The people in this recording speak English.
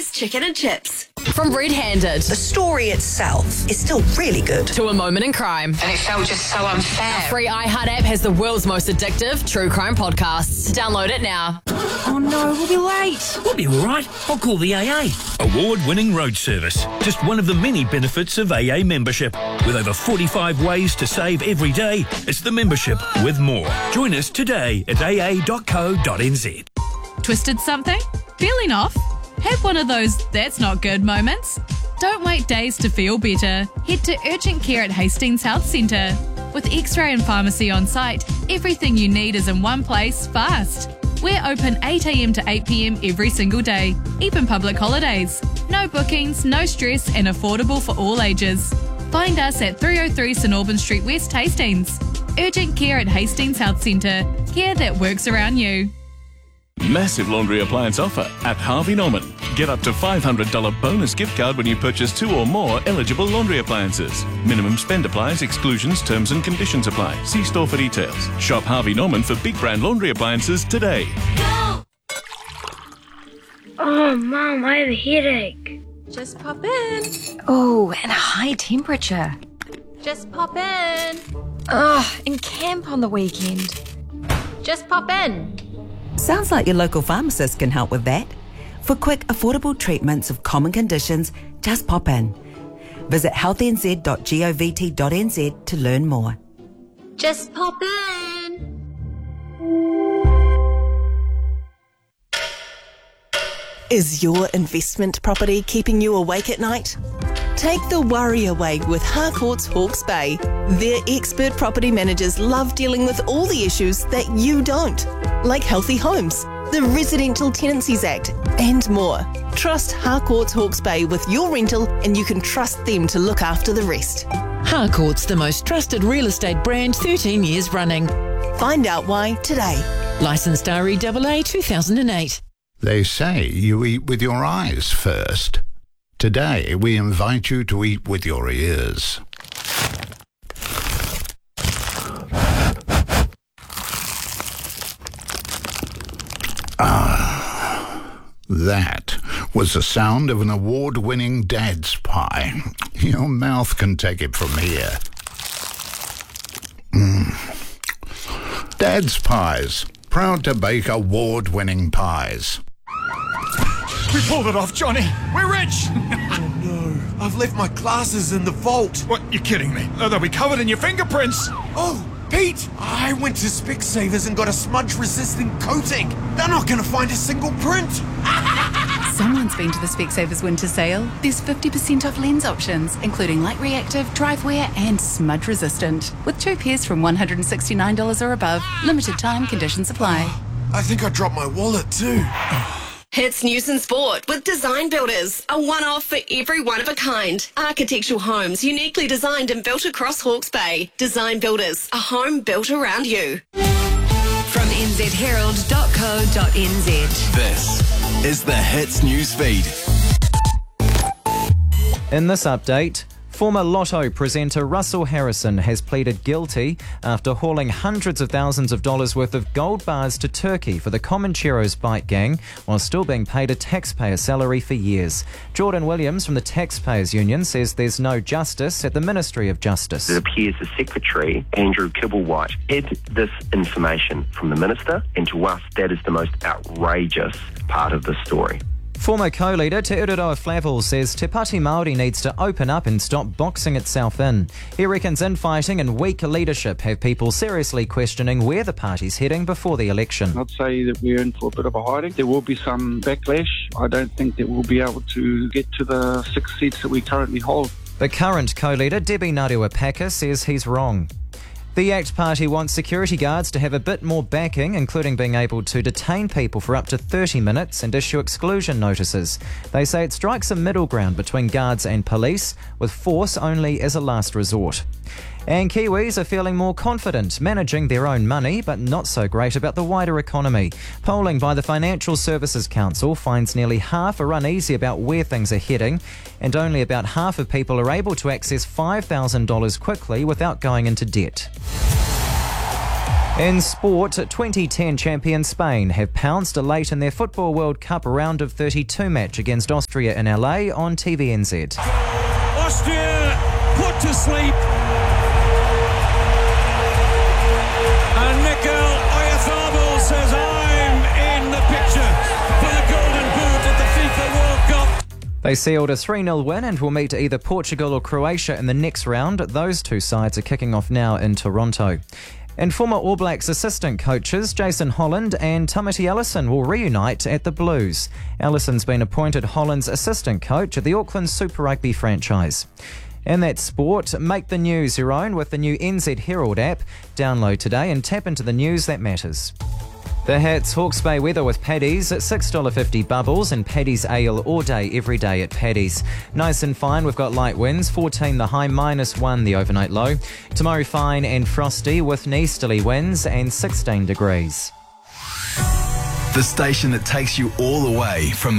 Fry's Chicken and Chips. From Red Handed The story itself is still really good. to A Moment in Crime. And it felt just so unfair. Free iHeart app has the world's most addictive true crime podcasts. Download it now. Oh no, we'll be late. We'll be all right. I'll call the AA. Award-winning road service. Just one of the many benefits of AA membership. With over 45 ways to save every day, it's the membership with more. Join us today at aa.co.nz. Twisted something? Feeling off? Have one of those that's not good moments? Don't wait days to feel better. Head to Urgent Care at Hastings Health Centre. With X-ray and pharmacy on site, everything you need is in one place, fast. We're open 8 a.m. to 8 p.m. every single day, even public holidays. No bookings, no stress, and affordable for all ages. Find us at 303 St Albans Street West, Hastings. Urgent Care at Hastings Health Centre. Care that works around you. Massive laundry appliance offer at Harvey Norman. Get up to $500 bonus gift card when you purchase 2 or more eligible laundry appliances. Minimum spend applies, exclusions, terms and conditions apply. See store for details. Shop Harvey Norman for big brand laundry appliances today. Oh, Mum, I have a headache. Just pop in. Oh, and a high temperature. Just pop in. Oh, and camp on the weekend. Just pop in. Sounds like your local pharmacist can help with that. For quick, affordable treatments of common conditions, just pop in. Visit healthnz.govt.nz to learn more. Just pop in. Is your investment property keeping you awake at night? Take the worry away with Harcourts Hawke's Bay. Their expert property managers love dealing with all the issues that you don't, like healthy homes, the Residential Tenancies Act, and more. Trust Harcourts Hawke's Bay with your rental and you can trust them to look after the rest. Harcourt's the most trusted real estate brand 13 years running. Find out why today. Licensed REAA 2008. They say you eat with your eyes first. Today, we invite you to eat with your ears. That was the sound of an award-winning Dad's Pie. Your mouth can take it from here. Dad's Pies, proud to bake award-winning pies. We pulled it off, Johnny. We're rich. Oh no, I've left my glasses in the vault. What, you're kidding me? They'll be covered in your fingerprints. Oh, Pete, I went to Specsavers and got a smudge-resistant coating. They're not going to find a single print. Someone's been to the Specsavers winter sale. There's 50% off lens options, including light reactive, drive wear and smudge resistant. With 2 pairs from $169 or above. Limited time, conditions apply. I think I dropped my wallet too. Hits News and Sport with Design Builders, a one-off for every one of a kind. Architectural homes uniquely designed and built across Hawke's Bay. Design Builders, a home built around you. From nzherald.co.nz. This is the Hits News Feed. In this update, former Lotto presenter Russell Harrison has pleaded guilty after hauling hundreds of thousands of dollars worth of gold bars to Turkey for the Comancheros bike gang while still being paid a taxpayer salary for years. Jordan Williams from the Taxpayers Union says there's no justice at the Ministry of Justice. It appears the Secretary, Andrew Kibblewhite, hid this information from the Minister, and to us that is the most outrageous part of the story. Former co-leader Te Ururoa Flavel says Te Pāti Māori needs to open up and stop boxing itself in. He reckons infighting and weak leadership have people seriously questioning where the party's heading before the election. I'd say that we're in for a bit of a hiding. There will be some backlash. I don't think that we'll be able to get to the 6 seats that we currently hold. The current co-leader Debbie Narua-Packer says he's wrong. The ACT Party wants security guards to have a bit more backing, including being able to detain people for up to 30 minutes and issue exclusion notices. They say it strikes a middle ground between guards and police, with force only as a last resort. And Kiwis are feeling more confident managing their own money, but not so great about the wider economy. Polling by the Financial Services Council finds nearly half are uneasy about where things are heading, and only about half of people are able to access $5,000 quickly without going into debt. In sport, 2010 champion Spain have pounced late in their Football World Cup round of 32 match against Austria in LA on TVNZ. Austria put to sleep. And Mikel Oyarzabal says, I'm in the picture for the Golden Boot at the FIFA World Cup. They sealed a 3-0 win and will meet either Portugal or Croatia in the next round. Those two sides are kicking off now in Toronto. And former All Blacks assistant coaches Jason Holland and Tamati Ellison will reunite at the Blues. Ellison's been appointed Holland's assistant coach at the Auckland Super Rugby franchise. And that's sport. Make the news your own with the new NZ Herald app. Download today and tap into the news that matters. The Hits Hawke's Bay weather with Paddy's at $6.50 bubbles and Paddy's ale all day, every day at Paddy's. Nice and fine, we've got light winds, 14 the high, -1 the overnight low. Tomorrow fine and frosty with easterly winds and 16 degrees. The station that takes you all the way from